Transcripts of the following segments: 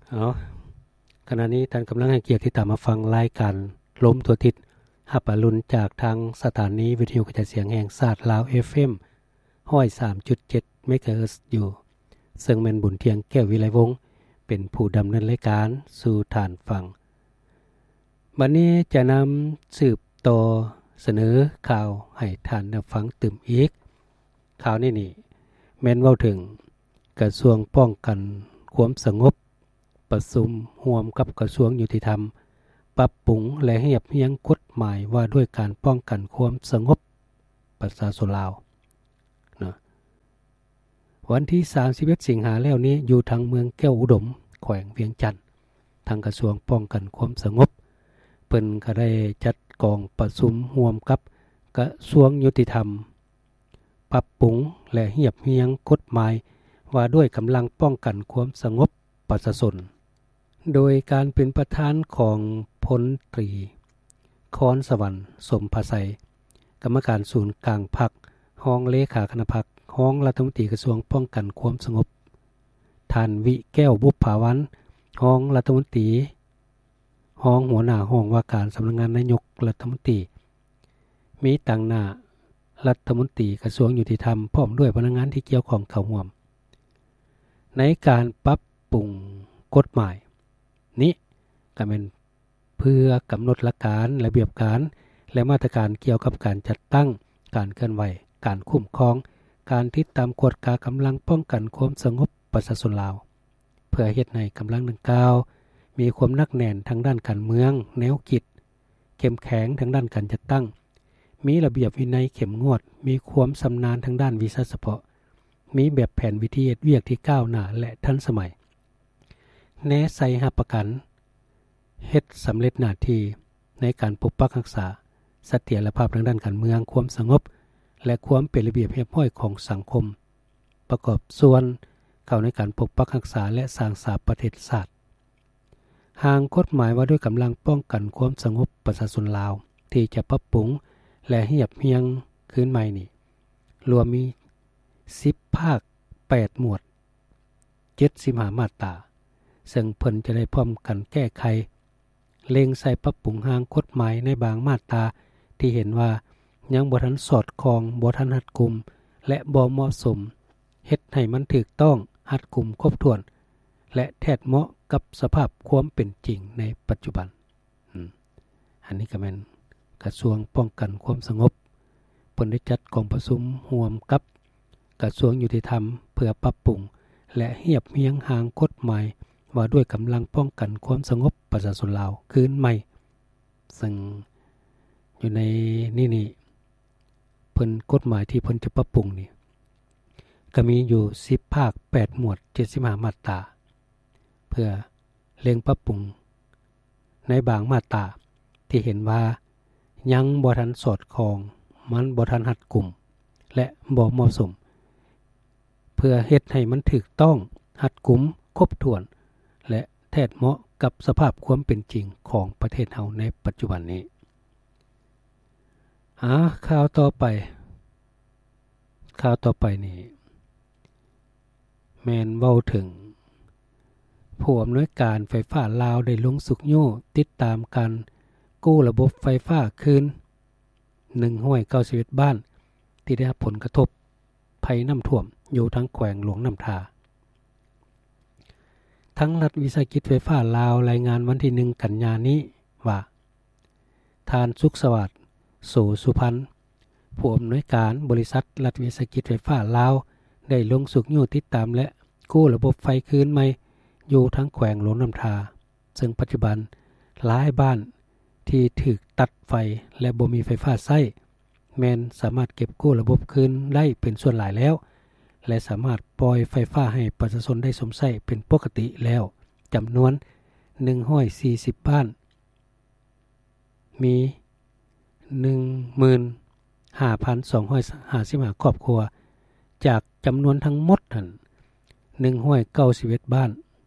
อ๋อขณะนี้ท่านกำลังให้เกียรติที่ตามมาฟังรายการล้มตัวทิศหับอรุณจากทางสถานีวิทยุกระจายเสียงแห่งชาติลาว FM 103.7 เมกะเฮิรตซ์อยู่ซึ่งแม่นบุญเทียงแก้ววิไลวงศ์เป็นผู้ดำเนินรายการสู่ฐานฟังบัดนี้จะนำสืบต่อเสนอข่าวให้ท่านได้ฟังตื่มอีกข่าวนี้แม่นเว้าถึงกระทรวงป้องกันความสงบประชุมร่วมกับกระทรวงยุติธรรมปรับปรุงและเรียบเรียงกฎหมายว่าด้วยการป้องกันความสงบประชาชนลาวนะวันที่31สิงหาแล้วนี้อยู่ทางเมืองแก้วอุดมแขวงเวียงจันทน์ทางกระทรวงป้องกันความสงบเพิ่นก็ได้จัดกองประชุมร่วมกับกระทรวงยุติธรรมปรับปรุงและเรียบเรียงกฎหมายว่าด้วยกำลังป้องกันความสงบประชาชนโดยการเป็นประธานของพลตรีคอนสวรรค์สมภาไสยกรรมการศูนย์กลางพรรครองเลขาคณะพรรครองรัฐมนตรีกระทรวงป้องกันความสงบท่านวิแก้วบุพภาวันรองรัฐมนตรีรองหัวหน้าห้องว่าการสำนักงานนายกรัฐมนตรีมีต่างหน้ารัฐมนตรีกระทรวงยุติธรรมพร้อมด้วยพนักงานที่เกี่ยวข้องเข้าร่วมในการปรับปรุงกฎหมายนี้ก็เป็นเพื่อกำหนดหลักการระเบียบการและมาตรการเกี่ยวกับการจัดตั้งการเคลื่อนไหวการคุ้มครองการติดตามกฎกำลังป้องกันความสงบประชาชนลาวเพื่อเฮ็ดให้กำลังดังกล่าวมีความหนักแน่นทางด้านการเมืองแนวคิดเข้มแข็งทางด้านการจัดตั้งมีระเบียบวินัยเข้มงวดมีความชำนาญทางด้านวิชาเฉพาะมีแบบแผนวิธีเวียกที่ก้าวหน้าและทันสมัยแน่ใส่รับประกันเฮ็ดสำเร็จหน้าที่ในการปกปักรักษาเสถียรภาพทางด้านการเมืองความสงบและความเป็นระเบียบเรียบร้อยของสังคมประกอบส่วนเข้าในการปกปักรักษาและสร้างสรรค์ประเทศชาติหางกฎหมายว่าด้วยกำลังป้องกันความสงบประชาชนลาวที่จะปรับปรุงและเรียบเรียงคืนใหม่นี้รวมมี10ภาค8หมวด75มาตราซึ่งเพิ่นจะได้พร้อมกันแก้ไขเล็งใส่ปรับปรุงหางกฎหมายในบางมาตราที่เห็นว่ายังบ่ทันสอดคล้องบ่ทันรัดกุมและบ่เหมาะสมเฮ็ดให้มันถูกต้องรัดกุมครบถ้วนและแท้เหมาะกับสภาพความเป็นจริงในปัจจุบันอันนี้ก็แม่นกระทรวงป้องกันความสงบเพิ่นได้จัดกองประชุมร่วมกับกระทรวงยุติธรรมเพื่อปรับปรุงและเรียบเรียงหางกฎหมายว่าด้วยกำลังป้องกันความสงบประชาชนลาวคืนใหม่ซึ่งอยู่ในนี่เพิ่นกฎหมายที่เพิ่นจะปรับปรุงนี่ก็มีอยู่10ภาค8หมวด75มาตราเพื่อเร่งปรับปรุงในบางมาตราที่เห็นว่ายังบ่ทันสอดคล้องมันบ่ทันรัดกุมและบ่เหมาะสมเพื่อเฮ็ดให้มันถูกต้องรัดกุมครบถ้วนและแท้เหมาะกับสภาพความเป็นจริงของประเทศเฮาในปัจจุบันนี้ข่าวต่อไปนี่แม่นเว้าถึงผู้อำนวยการไฟฟ้าลาวได้ลงสุกโยติดตามการกู้ระบบไฟฟ้าคืน191บ้านที่ได้รับผลกระทบภัยน้ำท่วมอยู่ทั้งแขวงหลวงน้ำทาทั้งรัฐวิสาหกิจไฟฟ้าลาวรายงานวันที่1กันยายนนี้ว่าทานสุขสวัสดิ์โสสุพรรณผู้อำนวยการบริษัทรัฐวิสาหกิจไฟฟ้าลาวได้ลงสุกโยติดตามและกู้ระบบไฟคืนใหม่อยู่ทั้งแขวงหลวงน้ำทาซึ่งปัจจุบันหลายบ้านที่ถูกตัดไฟและบ่มีไฟฟ้าใช้แม้นสามารถเก็บกู้ระบบคืนได้เป็นส่วนหลายแล้วและสามารถปล่อยไฟฟ้าให้ประชาชนได้สมใช้เป็นปกติแล้วจำนวน140บ้านมี 15,255 ครอบครัวจากจำนวนทั้งหมดนั้น191บ้าน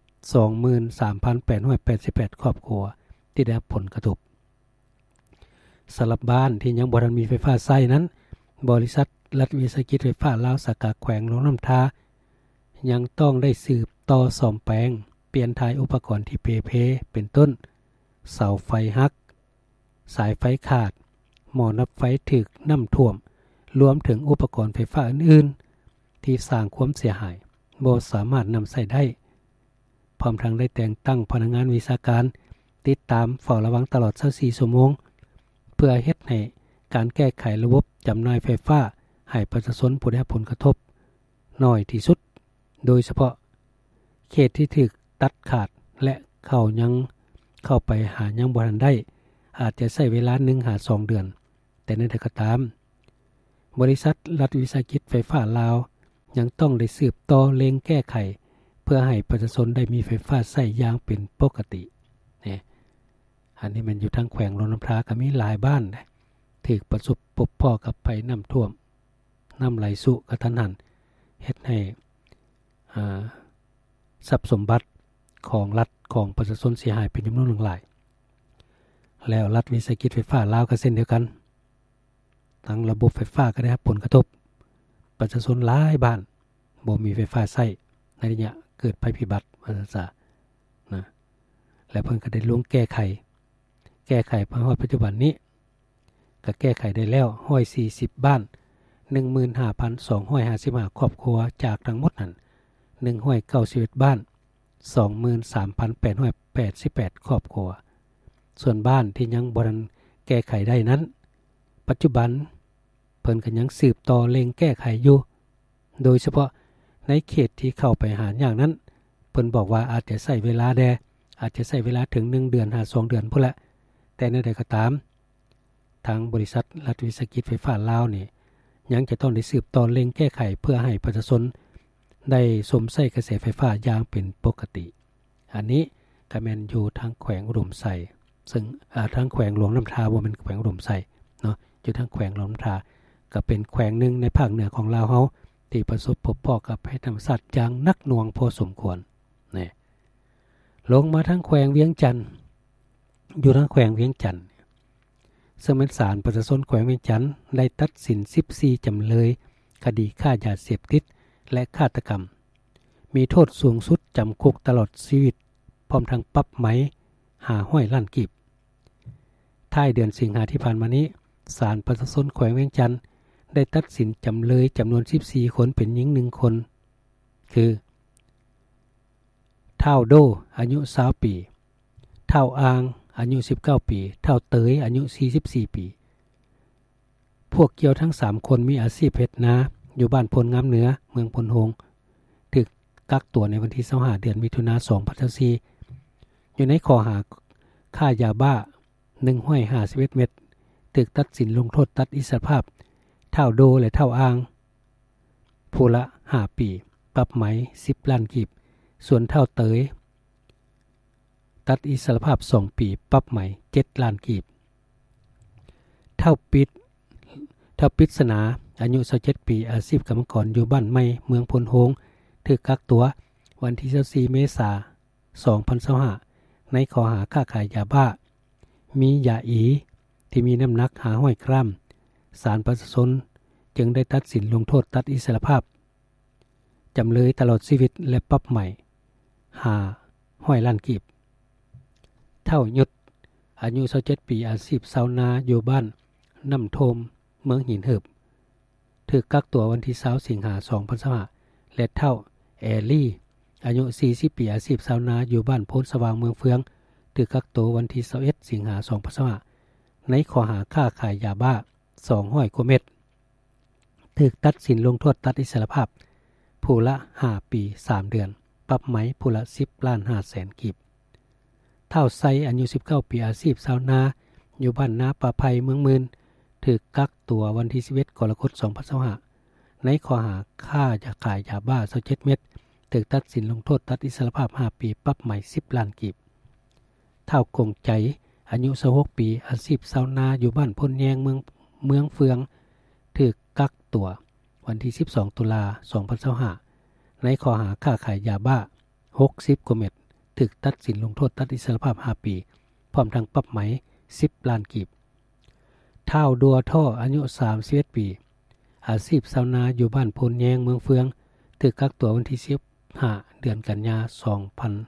23,888 ครอบครัวที่ได้รับผลกระทบสำหรับบ้านที่ยังบ่ทันมีไฟฟ้าใช้นั้นบริษัทรัฐวิสาหกิจไฟฟ้าลาวสาขาแขวงหลวงน้ำทายังต้องได้สืบต่อซ่อมแปลงเปลี่ยนถ่ายอุปกรณ์ที่เพเป็นต้นเสาไฟหักสายไฟขาดหม้อนับไฟถึกน้ำท่วมรวมถึงอุปกรณ์ไฟฟ้าอื่นๆที่สร้างความเสียหายบ่สามารถนำใช้ได้พร้อมทั้งได้แต่งตั้งพนักงานวิชาการติดตามเฝ้าระวังตลอด24ชั่วโมงเพื่อเฮ็ดให้การแก้ไขระบบจำหน่ายไฟฟ้าให้ประชาชนผู้ได้รับผลกระทบน้อยที่สุดโดยเฉพาะเขตที่ถูกตัดขาดและเข้าไปหายังบ่ทันได้อาจจะใช้เวลา1 หา 2 เดือนแต่ในใดก็ตามบริษัทรัฐวิสาหกิจไฟฟ้าลาวยังต้องได้สืบต่อเร่งแก้ไขเพื่อให้ประชาชนได้มีไฟฟ้าใช้อย่างเป็นปกตินี่อันนี้มันอยู่ทางแขวงลำน้ำพราก็มีหลายบ้านถูกประสบพบพ่อกับภัยน้ำท่วมน้ำไหลสุกระทันหันเฮ็ดให้ทรัพย์สมบัติของรัฐของประชาชนเสียหายเป็นจำนวนหลายแล้วรัฐวิสาหกิจไฟฟ้าลาวก็เช่นเดียวกันทั้งระบบไฟฟ้าก็ได้รับผลกระทบประชาชนหลายบ้านบ่มีไฟฟ้าใช้ในระยะเกิดภัยพิบัติว่าซั่นซะนะและเพิ่นก็ได้ลงแก้ไขมาฮอดปัจจุบันนี้ก็แก้ไขได้แล้ว140บ้าน 15,255 ครอบครัวจากทั้งหมดนั้น191บ้าน 23,888 ครอบครัวส่วนบ้านที่ยังบ่ทันแก้ไขได้นั้นปัจจุบันเพิ่นก็ยังสืบต่อเร่งแก้ไขอยู่โดยเฉพาะในเขตที่เข้าไปหาอย่างนั้นเพิ่นบอกว่าอาจจะใช้เวลาถึง1 เดือนหา 2 เดือนพุ่นละแต่ในใดก็ตามทางบริษัทรัฐวิสาหกิจไฟฟ้าลาวนี่ยังจะต้องได้สืบต่อเร่งแก้ไขเพื่อให้ประชาชนได้สมใช้กระแสไฟฟ้าอย่างเป็นปกติอันนี้ก็แม่นอยู่ทางแขวงอุดมไซซึ่งทางแขวงหลวงน้ำทาบ่แม่นแขวงอุดมไซเนาะอยู่ทางแขวงหลวงน้ำทาก็เป็นแขวงหนึ่งในภาคเหนือของลาวเฮาที่ประสบพบพ่อกับภัยธรรมชาติอย่างหนักหน่วงพอสมควรนี่ลงมาทางแขวงเวียงจันทน์อยู่ทางแขวงเวียงจันทน์ซึ่งเป็นศาลประชาชนแขวงเวียงจันทน์ได้ตัดสิน14จำเลยคดีฆ่ายาเสพติดและฆาตกรรมมีโทษสูงสุดจำคุกตลอดชีวิตพร้อมทั้งปรับไหม500 ล้านกีบท้ายเดือนสิงหาที่ผ่านมานี้ศาลประชาชนแขวงเวียงจันทน์ได้ตัดสินจำเลยจำนวน14คนเป็นหญิง1คนคือเท่าโดอายุ20ปีเท่าอางอายุ19ปีเท่าเตยอายุ44ปีพวกเกี่ยวทั้ง3คนมีอาชีพเฮ็ดนาอยู่บ้านพลงามเหนือเมืองพลโฮงถูกกักตัวในวันที่25เดือนมิถุนายน2024อยู่ในข้อหาค่ายาบ้า151เม็ดถูกตัดสินลงโทษตัดอิสรภาพเท่าโดและเท่าอางผู้ละ5ปีปรับไหม10 ล้านกีบส่วนเท่าเตยตัดอิสรภาพ2ปีปรับไหม7 ล้านกีบเท่าปิศนาอายุ27ปีอาชีพกรรมกรอยู่บ้านใหม่เมืองพลโฮงถูกกักตัววันที่24เมษายน2025ในข้อหาค้าขายยาบ้ามียาอีที่มีน้ำหนัก500 กรัมศาลประชาชนจึงได้ตัดสินลงโทษตัดอิสรภาพจำเลยตลอดชีวิตและปรับใหม่500 ล้านกีบเท่ายุดอายุ27ปีอาชีพชาวนาอยู่บ้านน้ำโทมเมืองหินเหิบถูกกักตัววันที่20สิงหาคม2025และเท่าแอลี่อายุ40ปีอาชีพชาวนาอยู่บ้านโพนสว่างเมืองเฟืองถูกกักตัววันที่21สิงหาคม2025ในข้อหาค้าขายยาบ้า200 กว่าเม็ดถูกตัดสินลงโทษตัดอิสรภาพผู้ละ5ปี3เดือนปรับไหมผู้ละ10 ล้าน5แสนกีบเท่าไซอายุ19ปีอาชีพชาวนาอยู่บ้านนาป่าไผ่เมืองมืนถูกกักตัววันที่11กรกฎาคม2025ในข้อหาฆ่ายาขายยาบ้า27เม็ดถูกตัดสินลงโทษตัดอิสรภาพ5ปีปรับไหม10 ล้านกีบเท่ากงใจอายุ26ปีอาชีพชาวนาอยู่บ้านพลแยงเมืองเฟืองถูกกักตัววันที่12ตุลาคม2025ในข้อหาค้าขายยาบ้า60 กว่าเม็ดถูกตัดสินลงโทษตัดอิสรภาพ5ปีพร้อมทั้งปรับไหม10 ล้านกีบเท่าดัวท่ออายุ31ปีอาชีพชาวนาอยู่บ้านพลแยงเมืองเฟืองถูกกักตัววันที่15เดือนกันยายน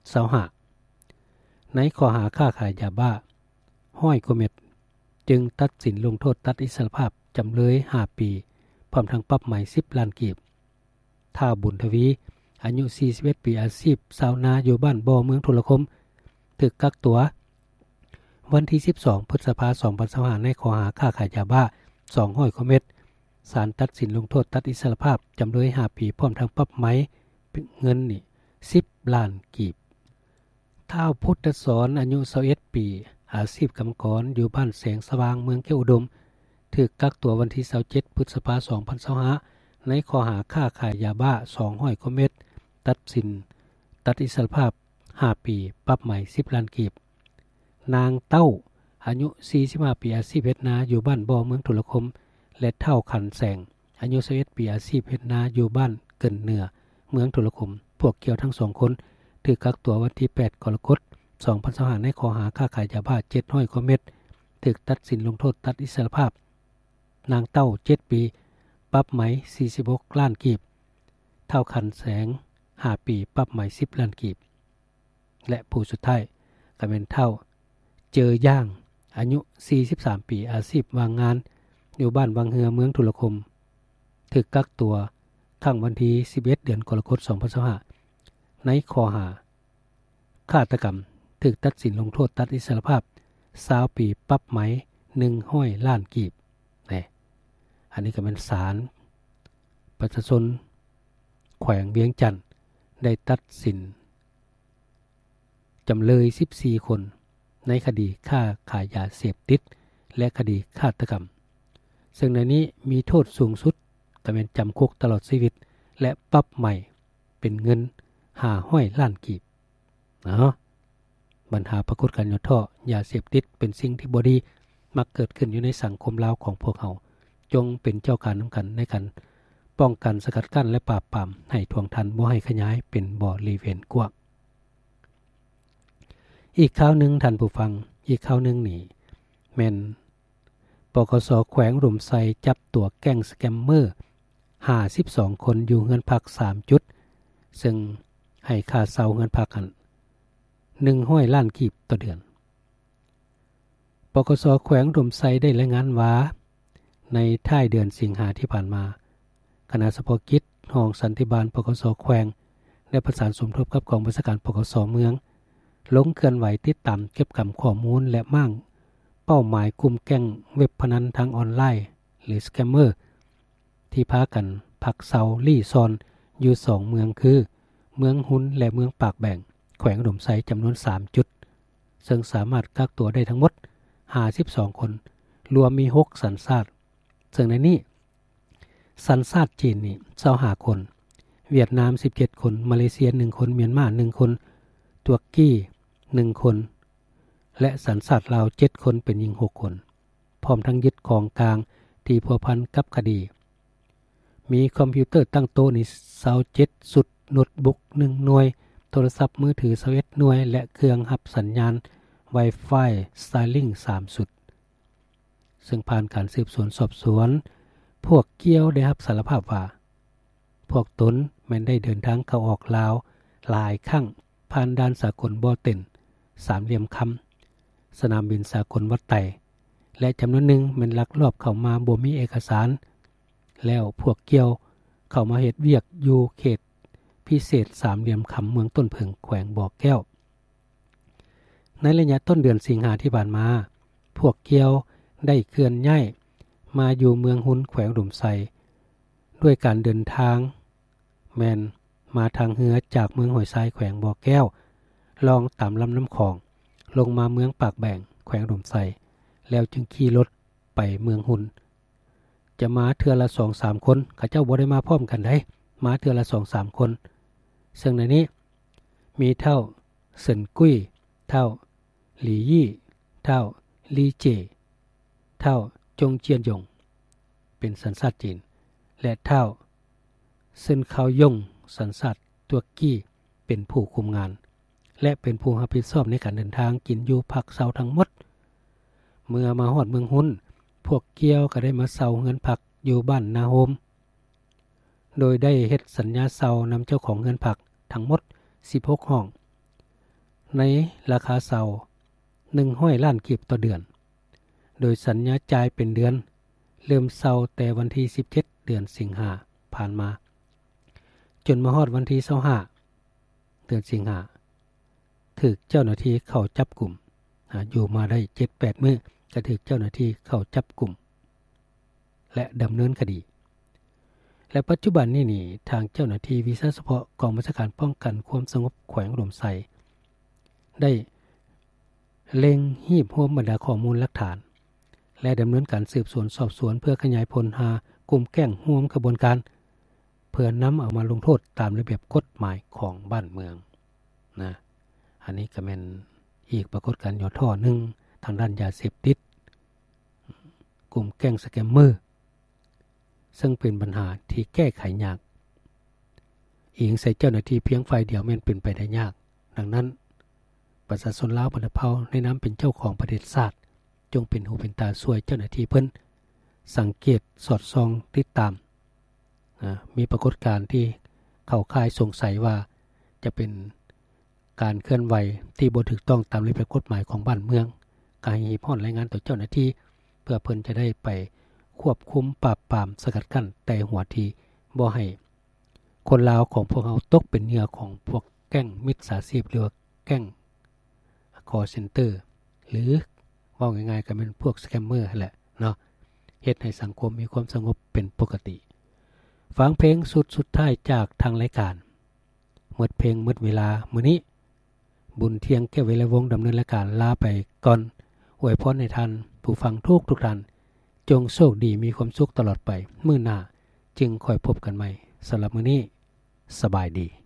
25ในข้อหาค้าขายยาบ้าห้อยโกเมตจึงตัดสินลงโทษตัดอิสรภาพจำเลย5ปีพร้อมทั้งปรับใหม่10ล้านกีบท่าบุญทวีอายุ41ปีอาชีพชาวนาอยู่บ้านบ่อเมืองทุลคมถูกกักตัววันที่12พฤษภาคม2025ในข้อหาค้าขายยาบ้า200กว่าเม็ดศาลตัดสินลงโทษตัดอิสรภาพจำเลย5ปีพร้อมทั้งปรับไหมเงินนี่10ล้านกีบท้าวพุทธสอนอายุ21ปีอาชีพกรรมกรอยู่บ้านแสงสว่างเมืองเกียวอุดมถูกกักตัววันที่27พฤษภาคม2025ในข้อหาค้าขายยาบ้า200กว่าเม็ดตัดอิสรภาพ5ปีปรับใหม่10ล้านกีบนางเต้าอายุ45ปีอาชีพเฮ็ดนาอยู่บ้านบ่อเมืองทุลคมและเท่าขันแสงอายุ21ปีอาชีพเฮ็ดนาอยู่บ้านเกินเหนือเมืองทุลคมพวกเกี่ยวทั้ง2คนถูกกักตัววันที่8กรกฎาคม2025ในข้อหาค้าขายยาบ้า700กว่าเม็ดถูกตัดสินลงโทษตัดอิสรภาพนางเต้า7ปีปรับไหม46ล้านกีบเท่าขันแสง5ปีปรับไหม10ล้านกีบและผู้สุดท้ายก็เป็นเท่าเจอย่างอายุ43ปีอาชีพวางงานอยู่บ้านวังเฮือเมืองทุลคมถูกกักตัวทั้งวันที่11เดือนกรกฎาคม2025ในข้อหาฆาตกรรมถูกตัดสินลงโทษตัดอิสรภาพ20ปีปรับไหม100ล้านกีบอันนี้ก็เป็นศาลประชาชนแขวงเวียงจันทน์ได้ตัดสินจำเลย14คนในคดีค้าขายยาเสพติดและคดีฆาตกรรมซึ่งในนี้มีโทษสูงสุดก็เป็นจำคุกตลอดชีวิตและปรับใหม่เป็นเงิน500ล้านกีบปัญหาปรากฏการณ์ท่อยาเสพติดเป็นสิ่งที่บ่ดีมักเกิดขึ้นอยู่ในสังคมลาวของพวกเราจงเป็นเจ้าการนํากันในการป้องกันสกัดกั้นและปราบปรามให้ท่วงทันบ่ให้ขยายเป็นบ่อริเวณกว้างอีกข่าวนึงท่านผู้ฟังอีกข่าวนึงนี่แม่นปกส.แขวงหลุมไซจับตัวแก๊งสแกมเมอร์52คนอยู่เฮือนพัก3จุดซึ่งให้ค่าเช่าเฮือนพักกัน100ล้านกีบต่อเดือนปกส.แขวงหลุมไซได้รายงานว่าในท้ายเดือนสิงหาที่ผ่านมาคณะเฉพาะกิจห้องสันติบาลปกส.แขวงได้ประสานสมทบกับกองบัญชาการปกส.เมืองลงเคลื่อนไหวติดตามเก็บข้อมูลและมั่งเป้าหมายกลุ่มแก๊งเว็บพนันทางออนไลน์หรือสแกมเมอร์ที่พากันพักเซาลี่ซอนอยู่2เมืองคือเมืองหุนและเมืองปากแบ่งแขวงหลุมไซจำนวน3จุดซึ่งสามารถกักตัวได้ทั้งหมด52คนรวมมี6สัญชาติซึ่งในนี้สัญชาติจีนนี่25คนเวียดนาม17คนมาเลเซีย1คนเมียนมา1คนตุรกี1คนและสัญชาติลาว7คนเป็นหญิง6คนพร้อมทั้งยึดของกลางที่พัวพันกับคดีมีคอมพิวเตอร์ตั้งโต๊ะนี่27สุดโน้ตบุ๊ก1หน่วยโทรศัพท์มือถือ21หน่วยและเครื่องรับสัญญาณ Wi-Fi Starlink 3สุดซึ่งผ่านการสืบสวนสอบสวนพวกเกี่ยวได้รับสารภาพว่าพวกตนแม้นได้เดินทางเข้าออกลาวหลายครั้งผ่านด่านสากลบ่อเต็นสามเหลี่ยมคำสนามบินสากลวัดไตและจำนวนหนึ่งแม้นลักลอบเข้ามาบ่มีเอกสารแล้วพวกเกี่ยวเข้ามาเฮ็ดเวียกอยู่เขตพิเศษสามเหลี่ยมคำเมืองต้นเพิงแขวงบ่อแก้วในระยะต้นเดือนสิงหาที่ผ่านมาพวกเกี่ยวได้เคลื่อนย้ายมาอยู่เมืองหุนแขวงหลุมไซด้วยการเดินทางแม่นมาทางเรือจากเมืองห้วยทรายแขวงบ่อแก้วลองตามลำน้ำคองลงมาเมืองปากแบ่งแขวงหลุมไซแล้วจึงขี่รถไปเมืองหุนจะมาเทื่อละ 2-3 คนเขาเจ้าบ่ได้มาพร้อมกันได้มาเทื่อละ 2-3 คนซึ่งในนี้มีเท่าเซินกุ้ยเท่าหลี่ยี่เท่าลีเจเท่าจงเจียนยงเป็นสัญชาติจีนและเท่าเซินเขายงสัญชาติตุรกีเป็นผู้คุมงานและเป็นผู้รับผิดชอบในการเดินทางกินอยู่พักเซาทั้งหมดเมื่อมาฮอดเมืองหุนพวกเกี่ยวก็ได้มาเซาเงินพักอยู่บ้านนาโฮมโดยได้เฮ็ดสัญญาเซานำเจ้าของเงินพักทั้งหมด16ห้องในราคาเซา100 ล้านกีบต่อเดือนโดยสัญญาจ่ายเป็นเดือนเริ่มเซาแต่วันที่17เดือนสิงหาผ่านมาจนมาฮอดวันที่25เดือนสิงหาถูกเจ้าหน้าที่เข้าจับกุ่มอยู่มาได้ 7-8 มื้อก็ถูกเจ้าหน้าที่เข้าจับกุ่มและดำเนินคดีและปัจจุบันนี้ทางเจ้าหน้าที่วิสาเฉพาะกองบัญชาการป้องกันความสงบแขวงอุดมไซได้เล็งหีบรวมบรรดาข้อมูลหลักฐานและดำเนินการสืบสวนสอบสวนเพื่อขยายผลหากลุ่มแก๊งร่วมกระบวนการเพื่อนำเอามาลงโทษตามระเบียบกฎหมายของบ้านเมืองนะอันนี้ก็เป็นอีกปรากฏการณ์ย่อท่อหนึ่งทางด้านยาเสพติดกลุ่มแก๊งสแกมเมอร์ซึ่งเป็นปัญหาที่แก้ไขยากอิงใส่เจ้าหน้าที่เพียงฝ่ายเดียวแม่นเป็นไปได้ยากดังนั้นประชาชนลาวบรรพเผ่าในน้ำเป็นเจ้าของประเทศชาติจงเป็นหูเป็นตาช่วยเจ้าหน้าที่เพิ่นสังเกตสอดส่องติดตามมีปรากฏการณ์ที่เข้าข่ายสงสัยว่าจะเป็นการเคลื่อนไหวที่บ่ถูกต้องตามระเบียบกฎหมายของบ้านเมืองก็ให้รีพอร์ตรายงานต่อเจ้าหน้าที่เพื่อเพิ่นจะได้ไปควบคุมปราบปรามสกัดกั้นแต่หัวทีบ่ให้คนลาวของพวกเราตกเป็นเหยื่อของพวกแก๊งมิจฉาชีพหรือว่าแก๊งคอลเซ็นเตอร์หรือว่าง่ายๆก็เป็นพวกสแกมเมอร์แหละเนาะเฮ็ดให้สังคมมีความสงบเป็นปกติฟังเพลงสุดท้ายจากทางรายการหมดเพลงหมดเวลามื้อนี้บุญเที่ยงแก้วเวลาวงดำเนินรายการลาไปก่อนอวยพรให้ท่านผู้ฟังทุกท่านจงโชคดีมีความสุขตลอดไปมื้อหน้าจึงค่อยพบกันใหม่สำหรับมื้อนี้สบายดี